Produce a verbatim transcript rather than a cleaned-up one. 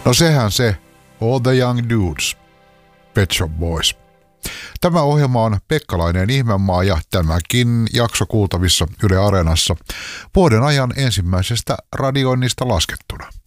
No sehän se, All the Young Dudes, Pet Shop Boys. Tämä ohjelma on Pekkalainen ihmemaa ja tämäkin jakso kuultavissa Yle Areenassa vuoden ajan ensimmäisestä radioinnista laskettuna.